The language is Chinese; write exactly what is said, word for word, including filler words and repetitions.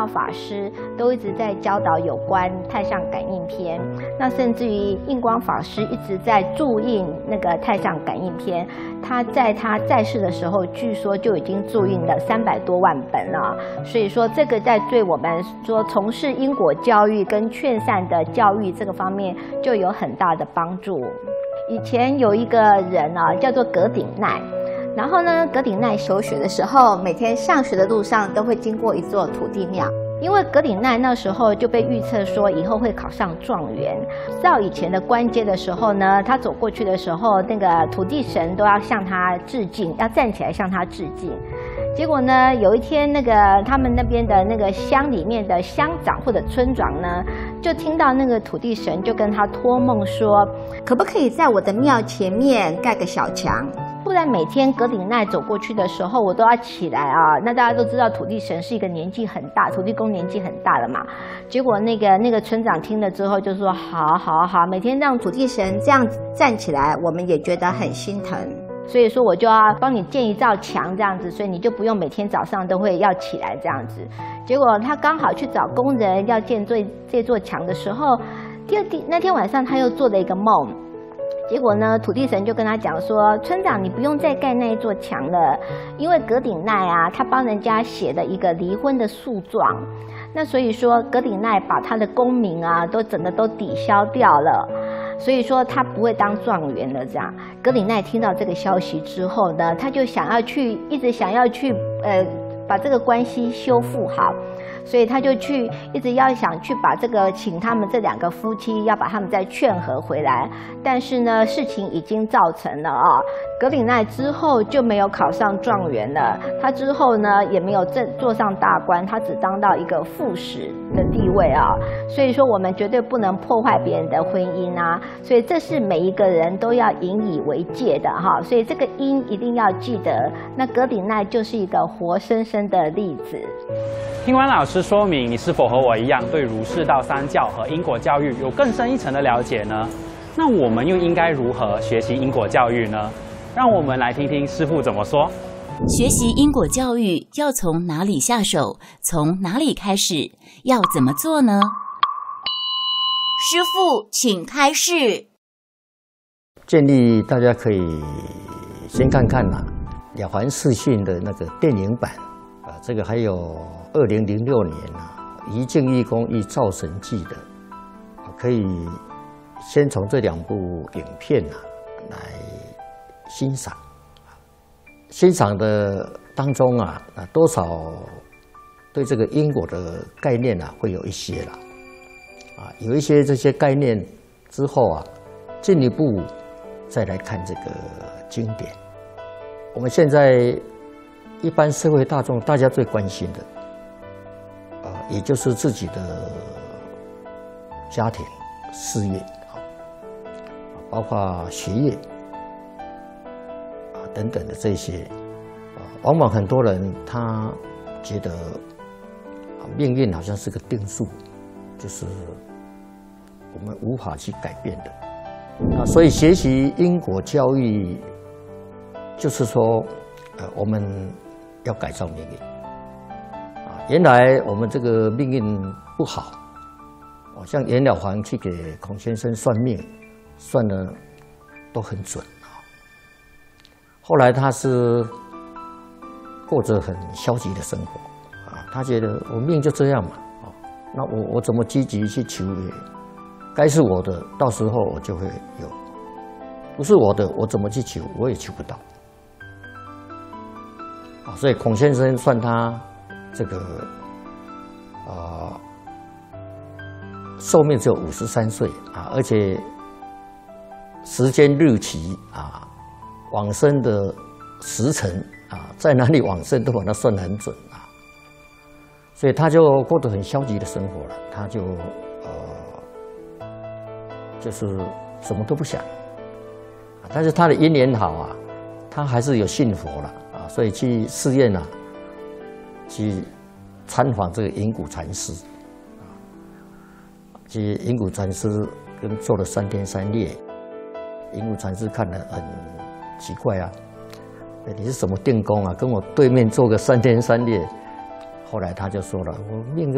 法师都一直在教导有关太上感应篇，那甚至于印光法师一直在注印那个太上感应篇，他在他在世的时候，据说就已经注印了三百多万本了。所以说，这个在对我们说从事因果教育跟劝善的教育这个方面，就有很大的帮助。以前有一个人啊，叫做葛鼎奈。然后呢，葛鼎奈求学的时候，每天上学的路上都会经过一座土地庙，因为葛鼎奈那时候就被预测说以后会考上状元。到以前的官阶的时候呢，他走过去的时候，那个土地神都要向他致敬，要站起来向他致敬。结果呢，有一天那个他们那边的那个乡里面的乡长或者村长呢，就听到那个土地神就跟他托梦说，可不可以在我的庙前面盖个小墙？不然每天葛鼎奈走过去的时候，我都要起来啊。那大家都知道土地神是一个年纪很大，土地公年纪很大了嘛。结果那个那个村长听了之后就说，好好好，每天让土地神这样站起来，我们也觉得很心疼。所以说我就要帮你建一道墙这样子，所以你就不用每天早上都会要起来这样子。结果他刚好去找工人要建这这座墙的时候，第二天那天晚上他又做了一个梦。结果呢，土地神就跟他讲说，村长你不用再盖那一座墙了，因为葛鼎奈啊，他帮人家写了一个离婚的诉状，那所以说葛鼎奈把他的功名啊都整个都抵消掉了，所以说他不会当状元了。这样，葛鼎奈听到这个消息之后呢，他就想要去，一直想要去呃把这个关系修复好。所以他就去一直要想去把这个请他们这两个夫妻要把他们再劝和回来，但是呢事情已经造成了啊。葛鼎奈之后就没有考上状元了，他之后呢也没有正坐上大官，他只当到一个副使的地位啊。所以说我们绝对不能破坏别人的婚姻啊，所以这是每一个人都要引以为戒的哈。所以这个因一定要记得，那葛鼎奈就是一个活生生的例子。 听完老师说明，你是否和我一样对儒释道三教和因果教育有更深一层的了解呢？那我们又应该如何学习因果教育呢？让我们来听听师父怎么说。 学习因果教育要从哪里下手？从哪里开始？要怎么做呢？师父，请开示。 建议大家可以先看看啊，《了凡四训》的那个电影版啊，这个还有二零零六年啊，一镜一公一灶神记的，可以先从这两部影片啊来欣赏。欣赏的当中啊，啊多少对这个因果的概念啊会有一些啦，啊有一些这些概念之后啊，进一步再来看这个经典。我们现在一般社会大众大家最关心的，啊也就是自己的家庭、事业啊，包括学业。等等的这些，啊，往往很多人他觉得，啊，命运好像是个定数，就是我们无法去改变的。啊，所以学习因果教育，就是说，呃，我们要改造命运。啊，原来我们这个命运不好，哦，像袁了凡去给孔先生算命，算的都很准。后来他是过着很消极的生活啊，他觉得我命就这样嘛，啊，那我我怎么积极去求也，该是我的，到时候我就会有；不是我的，我怎么去求，我也求不到。啊，所以孔先生算他这个啊寿命只有五十三岁啊，而且时间日期啊。往生的时辰啊，在哪里往生都把它算得很准啊，所以他就过得很消极的生活了，他就呃，就是什么都不想，但是他的因缘好啊，他还是有信佛了啊，所以去寺院啊，去参访这个隐谷禅师啊，去隐谷禅师跟做了三天三夜，隐谷禅师看了很奇怪啊，你是什么定功啊？跟我对面做个三天三夜。后来他就说了，我命就